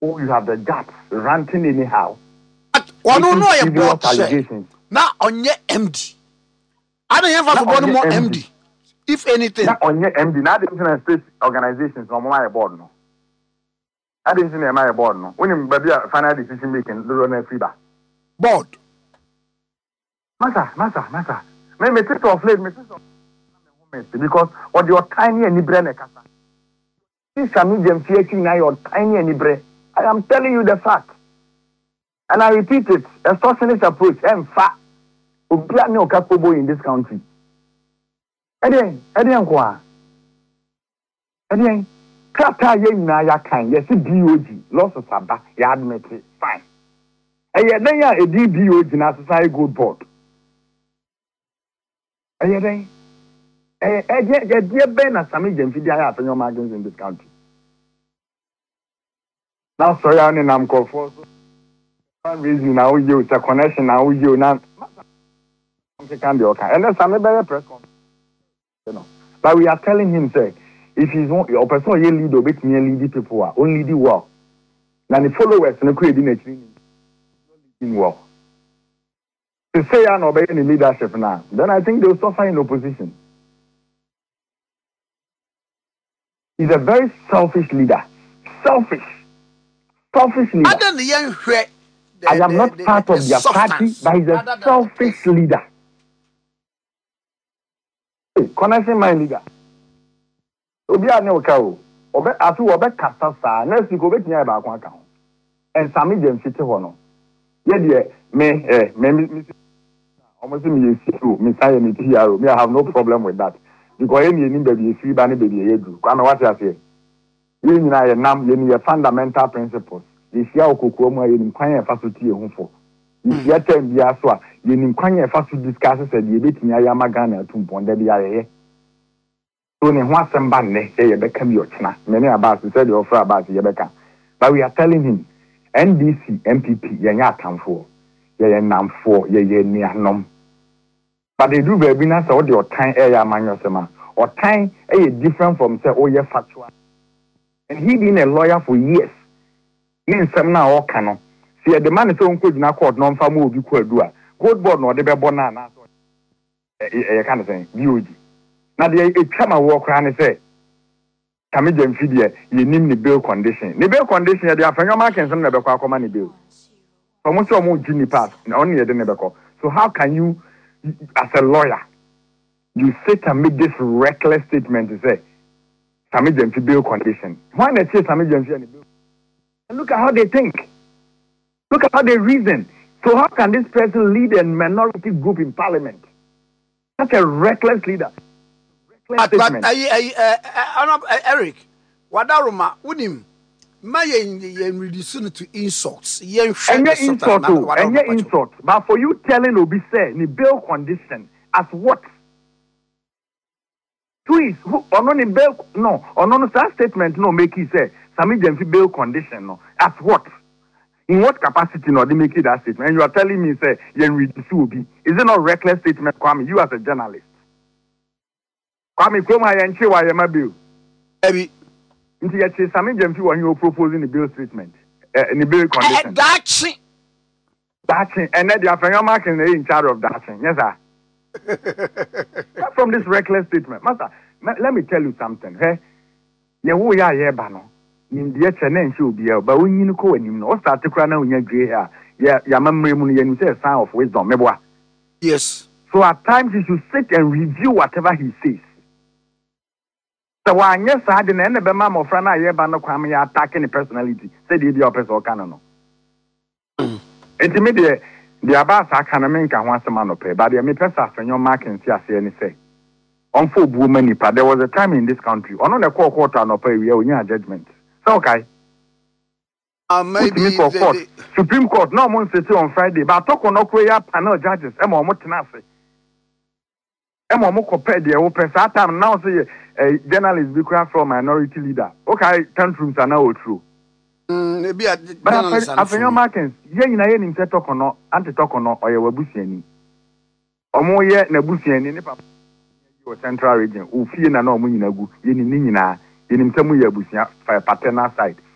Oh, you have the guts ranting anyhow. One no a board allegations. Now on your MD. I don't have for one more MD. If anything. Not on your MD. Not the state organizations on my board. No. I didn't see my board. No. When you baby final decision making, the run free back. Board. Massa. Me take off late. Because what your tiny and brain kasa. This medium creating now your tiny and brain. I am telling you the fact. And I repeat it, a socialist approach, and fact, Ubia no Kakobo in this country. Edian, Kata Yena Yakan, yes, DOG, loss of Saba, you admit it, fine. And yet, then a DBOG in a society good board. And yet, dear Ben and Sammy Jemfidia and your margins in this country. Now, sorry, I'm called for. One reason now you the connection now you now can be okay. And then some better press conference. You know. But we are telling him say if he's not your person you lead or bit me lead people are only the work. Now the followers no create in a training work. To say I obey any leadership now, then I think they'll suffer in opposition. He's a very selfish leader. Selfish leader. Other the young I am not part of their party, but he's a selfish leader. Connection my leader. Obia no cow. Afi obe kasa sa next week obetnya e ba kwa ka ho. And Sammy Jemfiti ho no. Ye de me almost me you me say me here me I have no problem with that. Because any baby free ba ne baby e do. Kwa me what you say. You nyina ye nam ye fundamental principles. If you are Kokoma, you inquire facility home for. If you attend the Aswa, you inquire facility discusses at the bit near Yamagana to Ponda Bia. So, in one sambane, say, become your china. Many about to say the offer about Yabeka. But we are telling him, NDC, MPP, Yanya come for. Nam for, near nom. But they do very nice or your time area manusema. Or time a different from say, oh, yeah, factual. And he been a lawyer for years. In some now or canon. See the man is so good in a court non famu be quite do. Good board no de be bonana. A kind of thing, VOG. Now the chama walk around and say, Camille Fidia, you name the bill condition. The bill condition, they are from your market and some never call money bill. From what's your more Jimmy pass, only at the never call. So how can you, as a lawyer, you sit and make this reckless statement to say, Camille bill condition? Why not say Camille bill? And look at how they think. Look at how they reason. So how can this person lead a minority group in parliament? Such a reckless leader. But Eric, Wadaruma, Unim, may reduce to insults. And your insult. But for you telling Obi say, the bail condition as what? Twins, who on bail no, on that statement no make it say. Sammy Jemfi bail condition no. At what? In what capacity no they make it that statement? And you are telling me say Is it not reckless statement, Kwame? You as a journalist. Kwame Kroma Yanchi wa yema bill. Ebi. Inti yachi Sammy Jemfi when you proposing the bill statement. In the bill condition. Dachi. And then the African market is in charge of dachi. Yes, sir. From this reckless statement. Master, let me tell you something. Hey? Yehu ya yeba no. In the channel should be but when you go and you know, start to cry now in your gray hair. Yeah, memory and say a sign of wisdom. Yes. So at times you should sit and review whatever he says. So when yes, I didn't end up mamma friend, I hear no crime attacking the personality. Say the opposite or canon. Intimate the Abbas I can make once a man pay, but the me person from your mark and see anything. On full woman, there was a time in this country. On the quarter no pay, we are judgment. So okay. Maybe Supreme Court no one sit on Friday, but talk on no panel judges. Emo Motinase. Emo Moko pay the open time now say a journalist be from minority leader. Okay, tantrums are now true. Maybe a but after your markings, yen in set talk or no, anti talk or no, or your Busiani. Or more yet, Nabusian in the central region, who fear no moon in a good, yen in Nina, in him some Busia, for a paternal side.